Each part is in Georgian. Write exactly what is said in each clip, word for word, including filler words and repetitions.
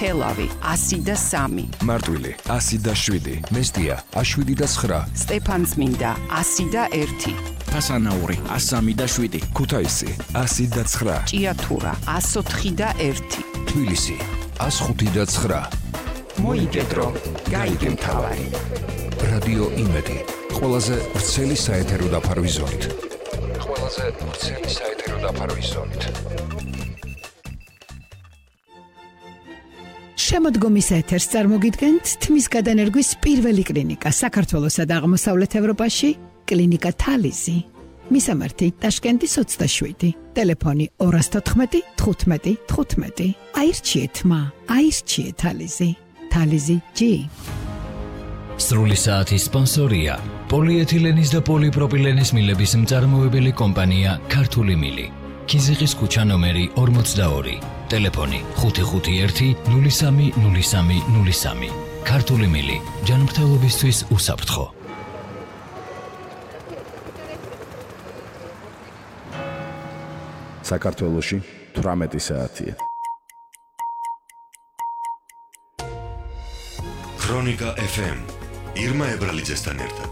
თელავი ასი და სამი, მარტვილი ასი და შვიდი, მესტია შვიდი და ცხრა, სტეფანწმინდა ასი და ერთი, ფასანაური სამი და შვიდი, ქუთაისი ასი და ცხრა, ჭიათურა ოთხი და ერთი, თბილისი ხუთი და ცხრა. მოიგედრო, გაიგე მთავარი. რადიო იმედი, ყველაზე ვრცელი საეთერო დაფარვის ზონით. ყველაზე ვრცელი საეთერო დაფარვის ზონით. შემოდგომის ეთერს წარმოგიდგენთ თმის გადანერგვის პირველი კლინიკა საქართველოსა და აღმოსავლეთ ევროპაში, კლინიკა თალიზი. მისამართი ტაშკენტის ოცდაშვიდი, ტელეფონი ორას თოთხმეტი თხუთმეტი თხუთმეტი. აირჩიეთ მა, აირჩიეთ თალიზი. თალიზი ჯი. სრული საათის სპონსორია პოლიეთილენის და პოლიპროპილენის მილების მწარმოებელი კომპანია ქართული მილი. ქიზიყის ქუჩა ნომერი ორმოცდაორი, ტელეფონი ხუთი ხუთი ერთი ნული სამი ნული სამი ნული სამი. ქართული მილი, ჯანმრთელობისთვის უსაფრთხო. საქართველოში თვრამეტი საათია. ქრონიკა ეფ ემ ირმა ებრალიძესთან ერთად.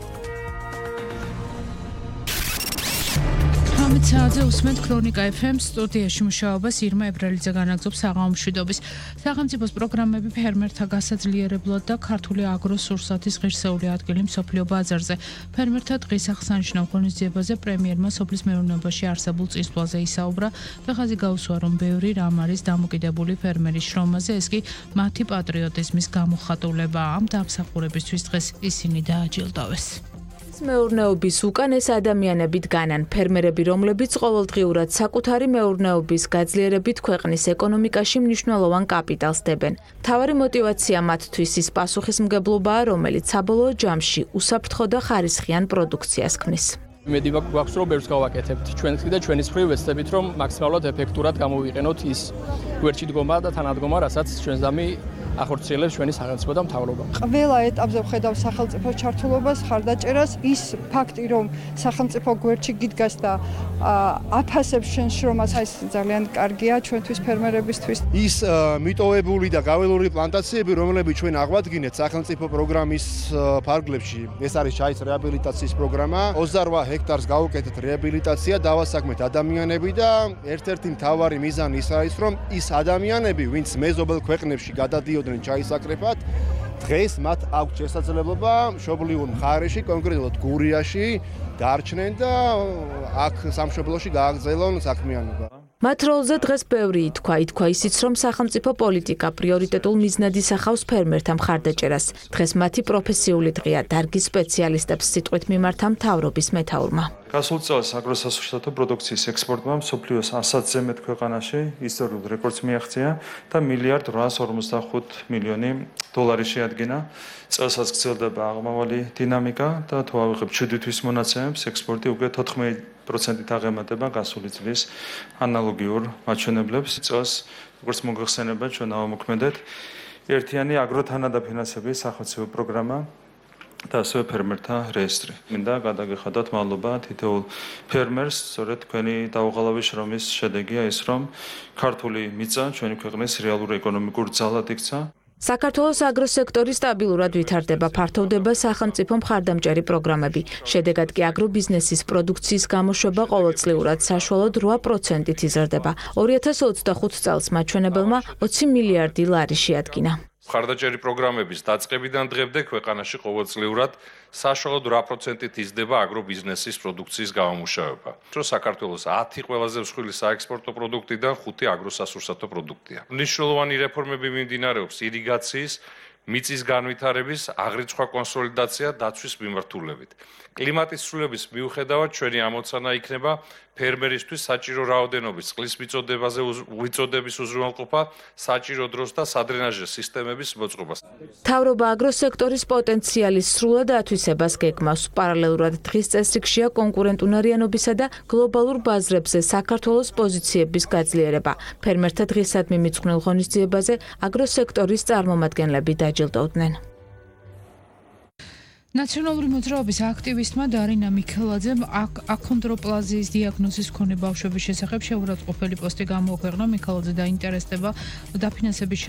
თამცაძე უსმენთ ქრონიკა ეფ ემ სტუდიაში მუშაობას ირმა ებრალიძე განაგრძობს საღამო მშვიდობის. სახელმწიფოს პროგრამები ფერმერთა გასაძლიერებლად და ქართული აგროსურსათის ღირსეული ადგილი მსოფლიო ბაზარზე. ფერმერთა დღის აღსანიშნავ ღონისძიებაზე პრემიერმა სოფლის მეურნეობაში არსებულ წინსვლაზე ისაუბრა და ხაზი გაუსვა, რომ ბევრი რამ არის დამოკიდებული ფერმერის შრომაზე, ეს კი მათი პატრიოტიზმის გამოხატულება. ამ დამსახურებისთვის დღეს ისინი დააჯილდოვეს. მეურნეობის უკან ეს ადამიანები დგანან, ფერმერები, რომლებიც ყოველდღიურად საკუთარი მეურნეობის გაძლიერებით ქვეყნის ეკონომიკაში მნიშვნელოვან კაპიტალს დებენ. მთავარი мотиваცია მათთვის ის პასუხისმგებლობაა, რომელიც საბოლოო ჯამში უსაფრთხო და ხარისხიან პროდუქციას ქმნის. იმედი გვაქვს, რომ ბევრს გავაკეთებთ. ჩვენს და ჩვენის მხრივ ვეცდებით, რომ მაქსიმალურად ეფექტურად გამოვიყენოთ ის გვერდში დგომა და თანადგომა, რასაც ჩვენს დამი ახორციელებს ჩვენი სახელმწიფო და მთავრობა. ყველა ეტაპზე ვხედავ სახელმწიფოს ჩართულობას, ხარდაჭერას, ის ფაქტი, რომ სახელმწიფო გვერდში გიდგას და აფასებს შენს შრომას, ეს ძალიან კარგია ჩვენთვის ფერმერებისთვის. ის მიტოვებული და გაველური პლანტაციები, რომლებიც ჩვენ აღვადგინეთ სახელმწიფო პროგრამის ფარგლებში, ეს არის ჩაის რეაბილიტაციის პროგრამა. ოცდარვა ჰექტარს გავუკეთეთ რეაბილიტაცია, დავასაქმეთ ადამიანები და ერთ-ერთი მთავარი მიზანი ის არის, რომ ის ადამიანები, ვინც მეზობელ ქვეყნებში გადადიოდნენ ჩაისაკრეფად, დღეს მათ აქვს შესაძლებლობა მშობლიურ მხარეში, კონკრეტულად გურიაში დარჩნენ და აქ სამშობლოში გააგრძელონ საქმიანობა. მათ როლზე დღეს ბევრი ითქვა, ითქვა ისიც, რომ სახელმწიფო პოლიტიკა პრიორიტეტულ მიზნად ისახავს ფერმერთა მხარდაჭერას. დღეს მათი პროფესიული დღეა, დარგის სპეციალისტებს სიტყვით მიმართა მთავრობის მეთაურმა. გასულ წელს აგროსასურსათო პროდუქციის ექსპორტმა მსოფლიოს ასათზე მეტ ქვეყანაში ისტორიულ რეკორდს მიაღწია და მილიარდ რვაას ორმოცდახუთ მილიონი დოლარი შეადგინა. წელსაც გრძელდება აღმავალი დინამიკა და თუ ავიღებ ჩვიდთვის მონაცემებს, ექსპორტი უკვე თოთხმეტი პროცენტით აღემატება გასული წლის ანალოგიურ მაჩვენებლებს. წელს, როგორც მოგეხსენება, ჩვენ ავამოქმედეთ ერთიანი აგროთანადაფინანსების სახელმწიფო პროგრამა და ასევე ფერმერთა რეესტრი. მინდა გადაგეხადოთ მადლობა თითოეულ ფერმერს, სწორედ თქვენი დაუღალავი შრომის შედეგია ის, რომ ქართული მიწა ჩვენი ქვეყნის რეალურ ეკონომიკურ ძალად იქცა. საქართველოს აგროსექტორი სტაბილურად ვითარდება, ფართოვდება სახელმწიფო მხარდამჭერი პროგრამები. შედეგად კი აგრობიზნესის პროდუქციის გამოშვება ყოველწლიურად საშუალოდ რვა პროცენტით იზრდება. ორი ათას ოცდახუთ წელს მაჩვენებელმა ოცი მილიარდი ლარი შეადგინა. მხარდაჭერი პროგრამების დაწყებიდან დღემდე ქვეყანაში ყოველწლიურად საშუალოდ რვა პროცენტით იზრდება აგრობიზნესის პროდუქციის გამომუშავება. რომ საქართველოს ათი ყველაზე მსხვილი საექსპორტო პროდუქტიდან ხუთი აგროსასურსათო პროდუქტია. მნიშვნელოვანი რეფორმები მიმდინარეობს ირიგაციის, მიწის განვითარების, აღრიცხვა კონსოლიდაცია, დაცვის მიმართულებით. კლიმატის ცვლილების მიუხედავად ჩვენი ამოცანა იქნება ფერმერისთვის საჭირო რაოდენობის წყლის მიწოდებაზე უწოდების უზრუნველყოფა, საჭირო დროს და სადრენაჟე სისტემების მოწყობა. მთავრობა აგროსექტორის პოტენციალის სრულად ათვისებას გეგმავს. პარალელურად დღის წესრიგშია კონკურენტუნარიანობისა და გლობალურ ბაზრებზე საქართველოს პოზიციების გაძლიერება. ფერმერთა დღისადმი მიძღვნილ ღონისძიებაზე აგროსექტორის წარმომადგენლები დაჯილდოვდნენ. ნაციონალური მოძრაობის აქტივისტმა დარინა მიქელაძემ აქონდროპლაზიის დიაგნოზის მქონე ბავშვების შესახებ შეურაცხყოფელი პოსტი გამოაქვეყნა. მიქელაძე დაინტერესდება დაფინანსების